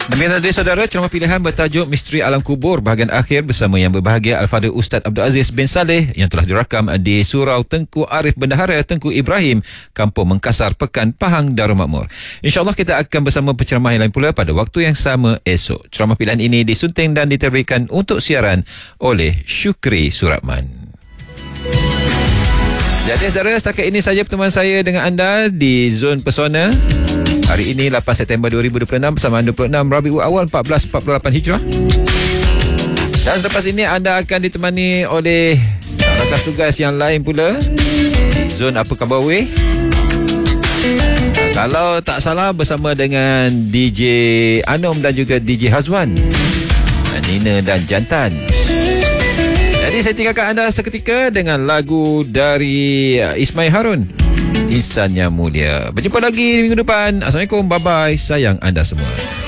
Demikian tadi saudara, ceramah pilihan bertajuk Misteri Alam Kubur bahagian akhir bersama yang berbahagia Al-Fadhil Ustaz Abdul Aziz bin Saleh yang telah dirakam di Surau Tengku Arif Bendahara Tengku Ibrahim, Kampung Mengkasar, Pekan, Pahang, Darul Makmur. InsyaAllah kita akan bersama penceramah yang lain pula pada waktu yang sama esok. Ceramah pilihan ini disunting dan diterbitkan untuk siaran oleh Syukri Suratman. Jadi saudara, setakat ini saja pertemuan saya dengan anda di Zon Pesona. Hari ini 8 September 2026 bersamaan 26 Rabiul Awal 1448 Hijrah. Dan selepas ini anda akan ditemani oleh rakan tugas yang lain pula di Zon Apa Khabar Weh. Kalau tak salah bersama dengan DJ Anom dan juga DJ Hazwan, Nina dan Jantan. Jadi saya tinggalkan anda seketika dengan lagu dari Ismail Harun, Insan Yang Mulia. Berjumpa lagi minggu depan. Assalamualaikum, bye-bye. Sayang anda semua.